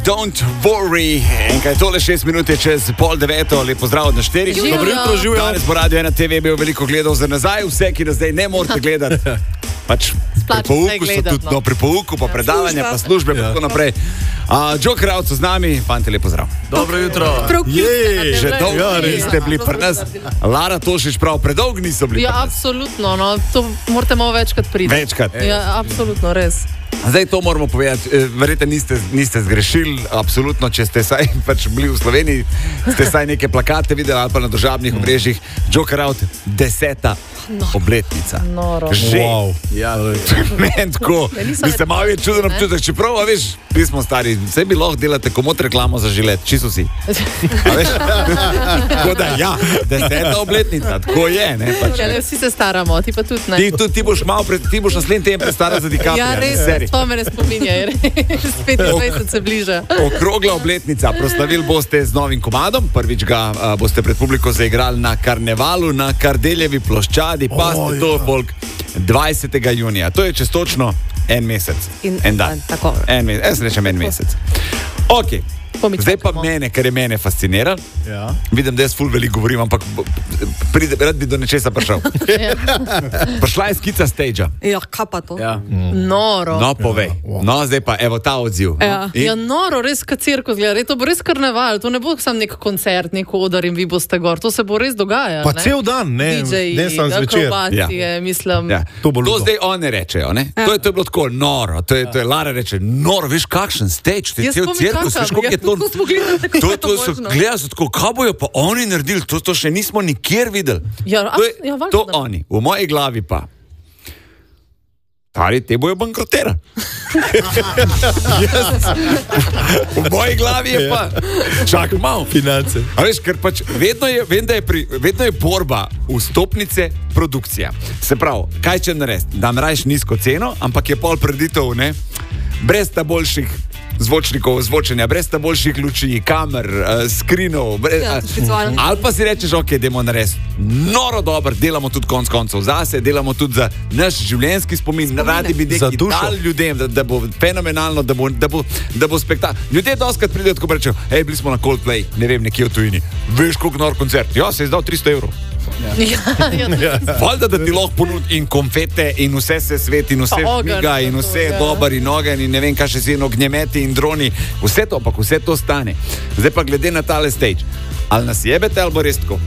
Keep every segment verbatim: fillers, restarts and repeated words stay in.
Don't worry, enkaj tole šest minut je čez pol deveto, lepo zdrav od na štirih. Dobro jutro, živijo. Danes po Radio ena te ve bil veliko gledal za nazaj, vse, ki nas zdaj ne morete gledati. Pač pri pouku so tudi, no, pri pouku, pa predavanja, pa službe, pa tako naprej. Uh, Joe Kraut so z nami, fanti, lepo zdrav. Dobro jutro. Jej, že dolgo niste bili pri nas. Lara Tošič prav, predolgo niso bili Ja, pri nas. absolutno, no, to morate malo večkrat priti. Večkrat. Ja, absolutno, res. Zdaj to moramo povedati, verjetno niste, niste zgrešili, absolutno, če ste saj pač bili v Sloveniji, ste saj neke plakate videli ali pa na državnih obrežjih. Joe Kraut, deseta no. obletnica. Noro. Že. Wow. Ja, Meni tako, bi se malo je čuden občutek, čeprav, a veš, mi smo stari, vse bi lahko delate komot reklamo za žilet, čisto si. A veš? Tako da, ja, deseta obletnica, tako je, ne? Pač, Ja, ne, vsi se staramo, ti pa tudi ne. ti, tudi, ti boš malo, pred, ti boš naslednji teden prestara za DiCapria. Ja, res, to me ne spominja, res petindvajset se bliža. Okrogla obletnica, proslavili boste z novim komadom, prvič ga a, boste pred publiko zaigrali na Karnevalu, na Kardeljevi ploščadi, pa ste to, folk, dvajsetega junija, to je čez točno en mesec, In- en dan, tako. en mesec, jaz rečem en mesec. Ok, Pomičamo. zdaj pa mene, kar je mene fascinira, ja. vidim, da jaz ful veliko govorim, ampak b- pride, rad bi do nečesa prišel. Ja. Prišla je skica stage-a, Ja, kaj pa to? Ja. Noro. no povej, no zdaj pa evo ta odziv. Ja. In- Ja, noro, res kot cirkus, gleda, to bo res karneval, to ne bo sam nek koncert, nek odar in vi boste gor, to se bo res dogaja. Pa ne? cel dan, ne, D J-ji, ne sam zvečer. akrobacije, mislim. Ja. To bo To ludo. zdaj one rečejo, ne? Ja. To, je, to je bilo tako noro, to je, to je Lara reče, noro, veš kakšen stage, to je Jaz cel to mi cirkus, čakam, veš koliko je ja, to. to smo gledali, kako To, je to to so možno. gledali, so tako, kaj bojo pa oni naredili, to, to še nismo nikjer videli. Ja, to je, ja, valjda, to da. oni, v moji glavi pa. Tari, te bojo bankrotirali. V moji glavi je pa, čak malo. Finance. A veš, ker pač vedno je, vem, da je, pri, vedno je borba vstopnice, produkcija. Se pravi, kaj če narediti? Da narajš nizko ceno, ampak je pol preditev, ne? Brez ta boljših zvočnikov, zvočenja, brez ta boljših luči, kamer, uh, skrinov. Brez, Ja, a- specialno. ali pa si rečeš, ok, dajmo narediti noro dobro, delamo tudi konc koncev zase, delamo tudi za naš življenjski spomin, Spomine. radi bi Za nekaj dušo. dali ljudem, da, da bo fenomenalno, da bo, da bo, da bo spektakel. Ljudje doskrat pridejo tako rečejo, hej, bili smo na Coldplay, ne vem, nekje v tujini. Veš, koliko nor koncert? Ja, se je zdal tristo evrov. Ja, ja, Valjda, da ti lahko ponudi in konfete, in vse se sveti, in vse Pa ogenj, šmiga, in pa vse to, je ja. dober, in ogenj, in ne vem, kaj še si, in ognjemeti, in droni. Vse to, ampak vse to stane. Zdaj pa glede na tale stage. Ali nas jebete, ali bo res tako?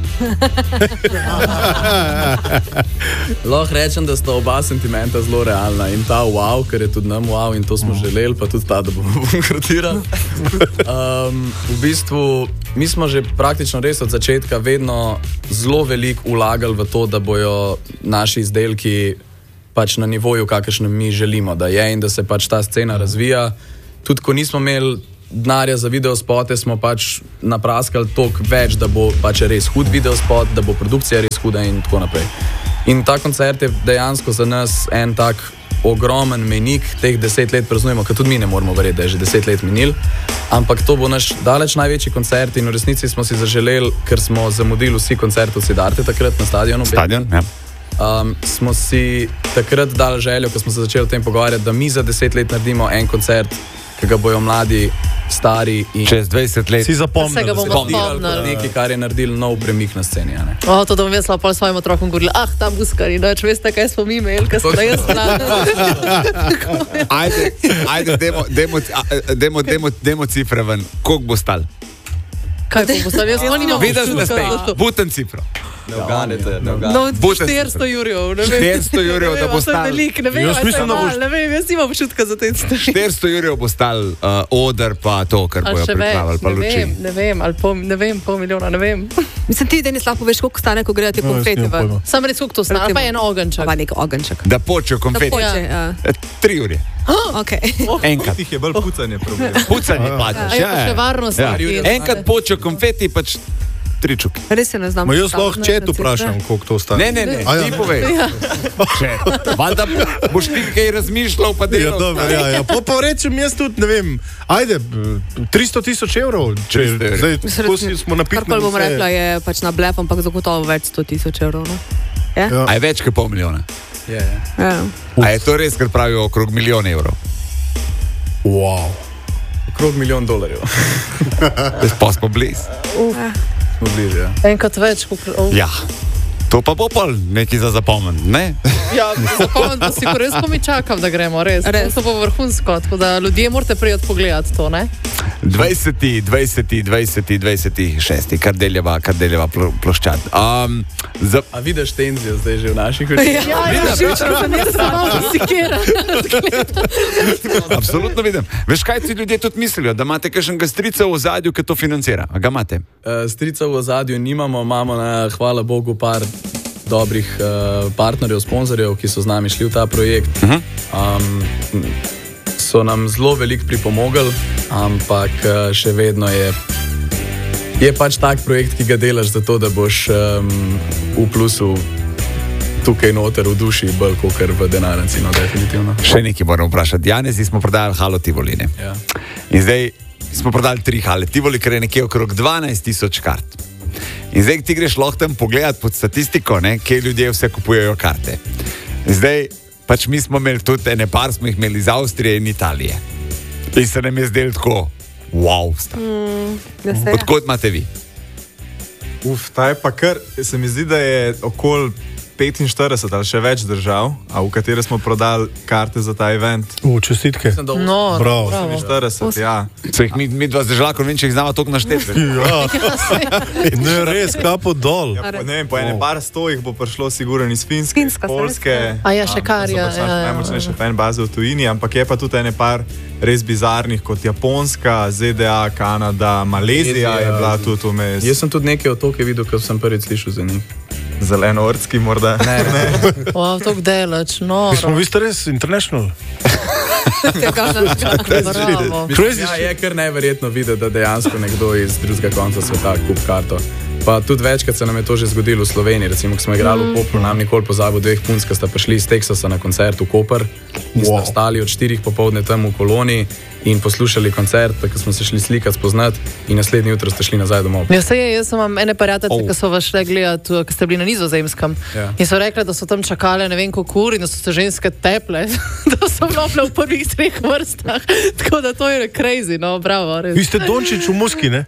Lahko rečem, da sta oba sentimenta zelo realna in ta wow, ker je tudi nam wow in to smo želeli, pa tudi ta, da bomo bankrotirali. Um, v bistvu, mi smo že praktično res od začetka vedno zelo veliko vlagali v to, da bojo naši izdelki pač na nivoju, kakršnem mi želimo, da je in da se pač ta scena razvija. Tudi ko nismo imeli denarja za videospote, smo pač napraskali toliko več, da bo pač res hud videospot, da bo produkcija res huda in tako naprej. In ta koncert je dejansko za nas en tak ogromen menik, teh deset let praznujemo, ker tudi mi ne moremo verjeti, da je že deset let minil, ampak to bo naš daleč največji koncert in v resnici smo si zaželeli, ker smo zamudili vsi koncerti v Siddharte takrat na stadionu. Stadion, ja. Um, smo si takrat dali željo, ko smo se začeli o tem pogovarjati, da mi za deset let naredimo en koncert, ki ga bojo mladi, stari in Čez dvajset let. Si Vsega zapomnil. bomo zdaj. spomnili. nekaj, kar je naredil nov premik na sceni. a ne. O, to, da bom jaz lahko svojim otrokom govorila, ah, ta buskari, no, če veste, kaj smo mi imeli, kaj smo da jaz znala. Ajde, ajde, demo, demo, a- demo, demo, demo cifre ven. Koliko bo stal? Kaj bo postavil? Jaz sploh nimam Videli ste občutka za stage, to. buten cifro. Ne uganete, ne uganete. No, Bute- štiristo jurjev, ne vem. štiristo jurjev, Ne da vem, bo a to je stalo. veliko, ne vem, Jaz a to je mislim, da boš- malo, ne vem, jaz nimam občutka za te stvari. štiristo jurjev bo stal uh, oder, pa to, kar Ali bojo še več, pripravili, pa ne luči. vem, ne vem, ali pol, ne vem, pol milijona, ne vem. Mislim, ti, Denis, lahko veš, koliko stane, ko gledate No, jaz konfeti nimam ven. pojma. Sam res, koliko to stane, ali pa en ogenček. Pa nek ogenček. Da počejo Da konfeti. poče, ja. Eh, Tri ure. Okay. Enkrat. Tih je bolj pucanje problem. Pucanje plačaš. A je pa še varnost Ja. naredi. Enkrat počejo konfeti, pač tri čuke. Res se ne znam. Ma jaz lahko predstavljati čet na cifre. vprašam, koliko to stane. Ne, ne, ne, A ja. ti povej. Ja. Če, valjda boš ti kaj razmišljal, pa Ja, delal. dobro, ja, ja. Pa, pa rečem jaz tudi, ne vem, ajde, tristo tisoč evrov, če tristo evrov. zdaj tako si smo napitni. Kar bom rekla, je pač na blef, ampak zagotovo več sto tisoč evrov. No? Je? Ja. A je več kot pol milijona? Je, je. Ja. A je to res, kar pravijo okrog milijon evrov? Wow. krog milijon dolarjev. Pa smo blizu. Smo blizu, ja. Enkrat več, kot oh. Ja. To pa bo pol nekaj za zapomn, ne? Ja, zapomnim, da si res pa mi čakam, da gremo, res. res. To bo vrhunsko, tako da ljudje morate prijeti pogledati to, ne? dvajseti, dvajseti, dvajseti, dvajseti, šesti, Kardeljeva, Kardeljeva ploščad. Um, za... A vidiš tenzijo zdaj že v naših očeh? Ja, ja, ja, že se ne samo sikera. Absolutno vidim. Veš, kaj ti ljudje tudi mislijo, da imate kakšnega strica v ozadju, ki to financira? A ga imate? Uh, strica v ozadju nimamo, imamo na, hvala Bogu, par dobrih uh, partnerjev, sponzorjev, ki so z nami šli v ta projekt. Uh -huh. um, so nam zelo veliko pripomogli, ampak uh, še vedno je, je pač tak projekt, ki ga delaš zato, da boš um, v plusu tukaj noter v duši, bolj kot v denarnici, no, definitivno. Še nekaj moram vprašati. Janezi smo prodajali Halo Tivoli, ne? Ja. In zdaj smo prodali tri Hale Tivoli, ker je nekje okrog dvanajst tisoč kart. In zdaj ti greš lahko tam pogledat pod statistiko, ne, kje ljudje vse kupujejo karte. In zdaj pač mi smo imeli tudi ene par, smo jih imeli iz Avstrije in Italije. In se nam je zdelo tako, wow, sta. Mm, Odkot imate vi? Uf, ta je pa kar, se mi zdi, da je okoli petinštirideset ali še več držav, a v katere smo prodali karte za ta event. V čestitke. No, bravo. štirideset, ja. So jih mi, mi dva zdržala, ko vem, če jih znamo toliko našteti. Ja. Ne, res, kapo dol. Ja, po, ne vem, po ene par sto jih bo prišlo sigurno iz Finske, Finska, Polske. A ja, še kar, ja. To so pač naše najmočnejše fan baze v tujini, ampak je pa tudi ene par res bizarnih, kot Japonska, Z D A, Kanada, Malezija je bila tudi vmes. Jaz sem tudi nekaj otoke videl, ko sem prvič slišal za njih. Zelenoortski morda. Ne, ne. Wow, to gdelač, no. Mi smo vi ste res international. Bravo. Mislim, ja, je kar neverjetno videti, da dejansko nekdo iz drugega konca sveta kup karto. Pa tudi večkrat se nam je to že zgodilo v Sloveniji. Recimo, ko smo igrali v Kopru, nam nikoli pozabil dveh punc, ki sta prišli iz Teksasa na koncert v Koper in wow. sta stali od štirih popoldne tam v koloni in poslušali koncert, ko smo se šli slikati, spoznati in naslednji jutro ste šli nazaj domov. Ja, se je, jaz sem vam ene prijateljice, Oh. ki so vas šle gledati, ko ste bili na Nizozemskem. Ja. In so rekli, da so tam čakale ne vem koliko ur in da so se ženske teple, da so vlopile v prvih treh vrstah. Tako da to je crazy, no, bravo. Res. Vi ste Dončić v Moskvi, ne?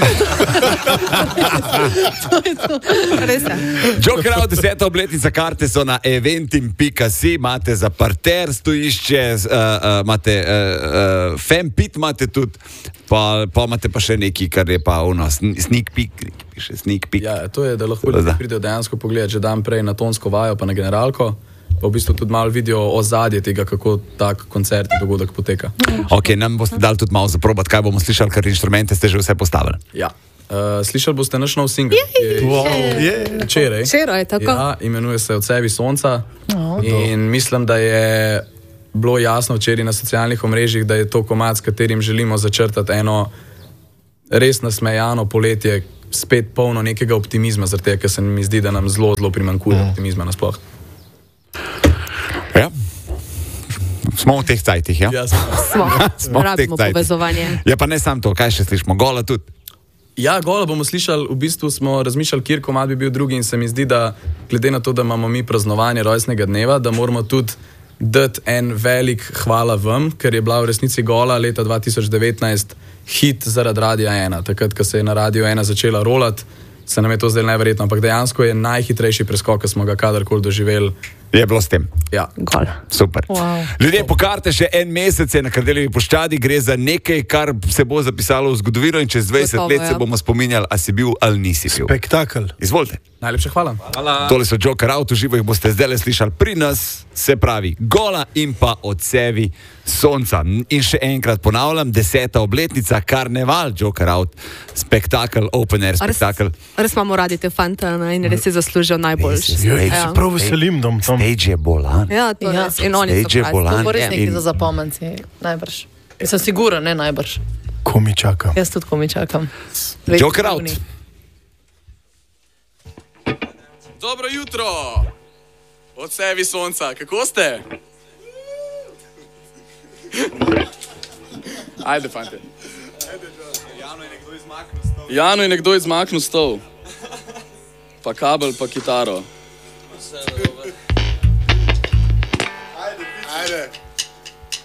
Res je. Joker Out, deseta obletnica, karte so na eventim pika si, imate za parter stojišče, uh, uh, imate uh, uh, fanpit, imate tudi, pa, pa imate pa še neki, kar je pa uno, sneak peek, piše sneak peek. Ja, to je, da lahko ljudje pridejo dejansko pogledati že dan prej na tonsko vajo, pa na generalko, pa v bistvu tudi malo vidijo ozadje tega, kako tak koncert in dogodek poteka. Ok, nam boste dali tudi malo zaprobat, kaj bomo slišali, ker inštrumente ste že vse postavili. Ja. Uh, slišali boste naš nov singel, ki je Wow. včeraj. Včeraj, tako. Ja, imenuje se Odsevi sonca. Oh. In mislim, da je bilo jasno včeraj na socialnih omrežjih, da je to komad, s katerim želimo začrtati eno res nasmejano poletje, spet polno nekega optimizma, zaradi tega, ker se mi zdi, da nam zelo, zelo primanjkuje mm. optimizma nasploh. Ja. Smo v teh cajtih, ja? Ja, smo. Smo. Smo v teh Rabimo cajtih. povezovanje. Ja, pa ne samo to, kaj še slišimo, gola tudi. Ja, gola bomo slišali, v bistvu smo razmišljali, kjer komad bi bil drugi in se mi zdi, da glede na to, da imamo mi praznovanje rojstnega dneva, da moramo tudi dati en velik hvala vam, ker je bila v resnici gola leta dva tisoč devetnajst hit zaradi Radia ena. Takrat, ko se je na Radio ena začela rolati, se nam je to zdelo neverjetno, ampak dejansko je najhitrejši preskok, ki smo ga kadarkoli doživeli. Je bilo s tem. Ja. Gol. Super. Wow. Ljudje, po karte še en mesec je na Kardeljevi ploščadi, gre za nekaj, kar se bo zapisalo v zgodovino in čez dvajset Gotovo, let ja. se bomo spominjali, a si bil ali nisi bil. Spektakel. Izvolite. Najlepša hvala. Tole so Joker Out, uživo jih boste zdaj slišali pri nas, se pravi gola in pa Odsevi sonca. In še enkrat ponavljam, deseta obletnica, karneval, Joker Out, spektakel, open air Res, spektakel. res imamo radi te fanta ne, in res si zaslužijo najboljši. Res je, Jaz se prav veselim, da bom tam. Stage je bolan. Ja, to Ja. res. In oni so Stage je krasni. bolan. To bo res nekaj In- za zapomniti, najbrž. Sem siguren, ne najbrž. Ko mi čaka. Jaz tudi, ko mi čakam. Joker Out. Dobro jutro, Odsevi sonca, kako ste? Ajde, fante. Jano je nekdo izmaknil stol. Pa kabel, pa kitaro. Ajde.